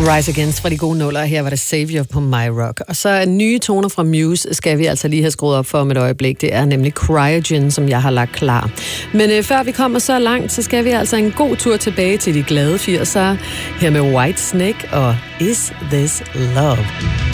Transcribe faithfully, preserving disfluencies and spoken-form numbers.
Rise Against fra de gode nuller. Her var det Savior på My Rock. Og så nye toner fra Muse skal vi altså lige have skruet op for om et øjeblik. Det er nemlig Cryogen, som jeg har lagt klar. Men øh, før vi kommer så langt, så skal vi altså en god tur tilbage til de glade firsere. Her med Whitesnake og Is This Love?